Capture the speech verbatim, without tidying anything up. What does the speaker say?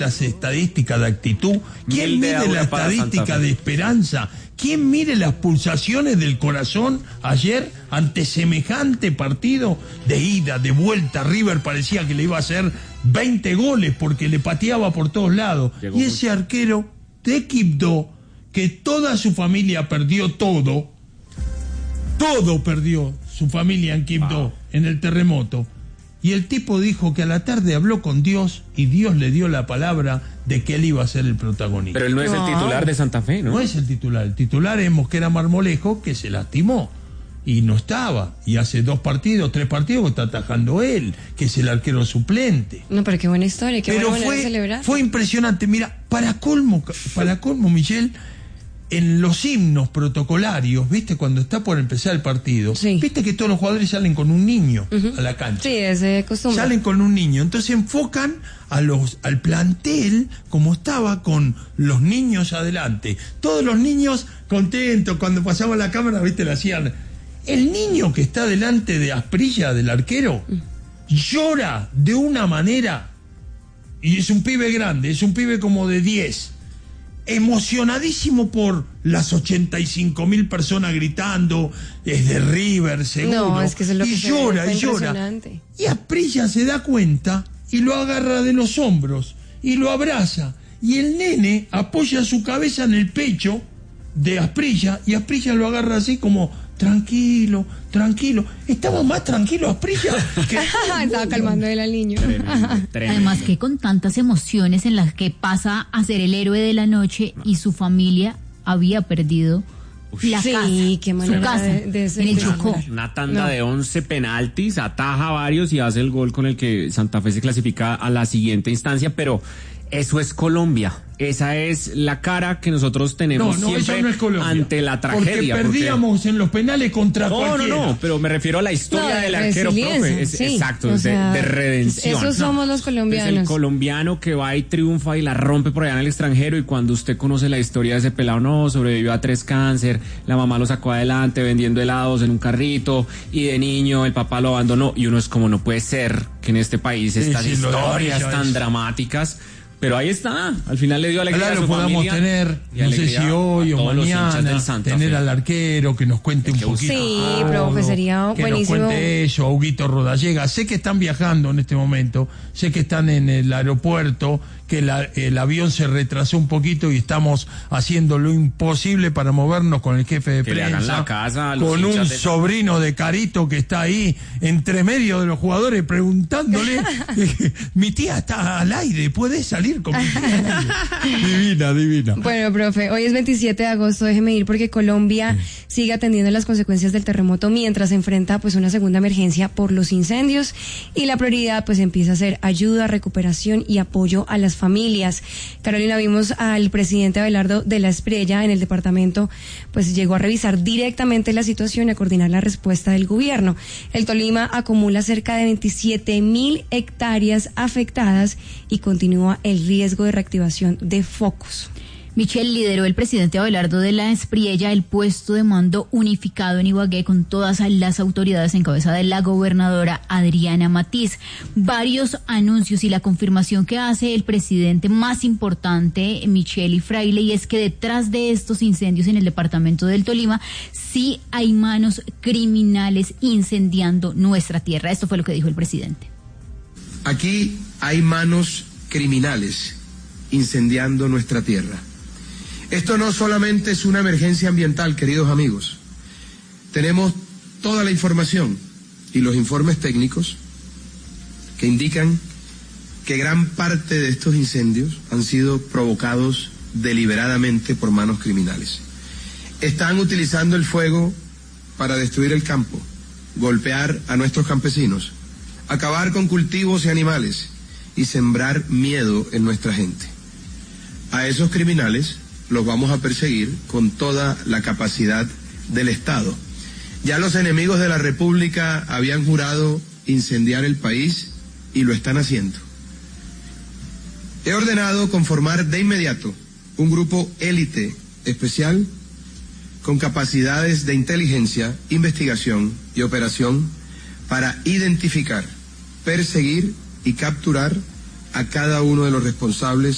las estadísticas de actitud? ¿Quién mide la estadística de esperanza? ¿Quién mide las pulsaciones del corazón ayer ante semejante partido de ida, de vuelta? River parecía que le iba a hacer veinte goles porque le pateaba por todos lados. Llegó y ese mucho. Arquero de Quibdó, que toda su familia perdió todo, todo perdió su familia en Quibdó, wow. en el terremoto. Y el tipo dijo que a la tarde habló con Dios y Dios le dio la palabra de que él iba a ser el protagonista. Pero él no es no. el titular de Santa Fe, ¿no? No es el titular. El titular es Mosquera Marmolejo, que se lastimó y no estaba. Y hace dos partidos, tres partidos que está atajando él, que es el arquero suplente. No, pero qué buena historia, qué pero buena fue, manera de celebrar. Fue impresionante. Mira, para colmo, para colmo, Michelle, en los himnos protocolarios, ¿viste? Cuando está por empezar el partido, sí. ¿viste que todos los jugadores salen con un niño uh-huh. a la cancha? Sí, es de costumbre. Salen con un niño. Entonces enfocan a los, al plantel como estaba con los niños adelante. Todos los niños contentos. Cuando pasaba la cámara, ¿viste? Le hacían... El niño que está delante de Asprilla, del arquero, uh-huh. llora de una manera... Y es un pibe grande, es un pibe como de diez... emocionadísimo por las ochenta y cinco mil personas gritando, es de River, seguro. No, es que eso es lo y que llora, ve, y llora. Y Asprilla se da cuenta y lo agarra de los hombros y lo abraza. Y el nene apoya su cabeza en el pecho de Asprilla y Asprilla lo agarra así como... Tranquilo, tranquilo. Estaba más tranquilo Asprilla que... Estaba calmando él al niño. Tremendo, tremendo. Además que con tantas emociones en las que pasa a ser el héroe de la noche y su familia había perdido Uf, la sí, casa, qué manera su casa, de, de en el Chocó. Una tanda no. de once penaltis, ataja varios y hace el gol con el que Santa Fe se clasifica a la siguiente instancia, pero eso es Colombia. Esa es la cara que nosotros tenemos no, no, siempre no es ante la tragedia. Porque perdíamos porque... en los penales contra no, cualquiera. No, no, pero me refiero a la historia no, del arquero, profe. Es, sí, exacto, sea, de, de redención. Esos somos no, los colombianos. Es el colombiano que va y triunfa y la rompe por allá en el extranjero, y cuando usted conoce la historia de ese pelado, no, sobrevivió a tres cáncer, la mamá lo sacó adelante vendiendo helados en un carrito, y de niño el papá lo abandonó, y uno es como, no puede ser que en este país estas sí, sí, historias tan es. dramáticas... Pero ahí está, al final le dio alegría Ojalá a su lo podamos familia, tener, no sé si hoy o mañana, tener al arquero que nos cuente un poquito. Sí, profe, sería que buenísimo. Que nos cuente eso, a Huguito Rodallega. Sé que están viajando en este momento, sé que están en el aeropuerto, que la, el avión se retrasó un poquito y estamos haciendo lo imposible para movernos con el jefe de que prensa, le hagan la casa a los con un de sobrino de Carito que está ahí entre medio de los jugadores preguntándole, mi tía está al aire, ¿puede salir con mi tía? Divina, divina. Bueno, profe, hoy es veintisiete de agosto, déjeme ir porque Colombia sí. sigue atendiendo las consecuencias del terremoto mientras se enfrenta pues una segunda emergencia por los incendios, y la prioridad pues empieza a ser ayuda, recuperación y apoyo a las familias. Carolina, vimos al presidente Abelardo de la Espriella en el departamento, pues llegó a revisar directamente la situación y a coordinar la respuesta del gobierno. El Tolima acumula cerca de veintisiete mil hectáreas afectadas y continúa el riesgo de reactivación de focos. Michelle, lideró el presidente Abelardo de la Espriella el puesto de mando unificado en Ibagué con todas las autoridades en cabeza de la gobernadora Adriana Matiz. Varios anuncios y la confirmación que hace el presidente más importante, Michelle y Fraile, y es que detrás de estos incendios en el departamento del Tolima sí hay manos criminales incendiando nuestra tierra. Esto fue lo que dijo el presidente. Aquí hay manos criminales incendiando nuestra tierra. Esto no solamente es una emergencia ambiental, queridos amigos. Tenemos toda la información y los informes técnicos que indican que gran parte de estos incendios han sido provocados deliberadamente por manos criminales. Están utilizando el fuego para destruir el campo, golpear a nuestros campesinos, acabar con cultivos y animales y sembrar miedo en nuestra gente. A esos criminales los vamos a perseguir con toda la capacidad del Estado. Ya los enemigos de la República habían jurado incendiar el país y lo están haciendo. He ordenado conformar de inmediato un grupo élite especial con capacidades de inteligencia, investigación y operación para identificar, perseguir y capturar a cada uno de los responsables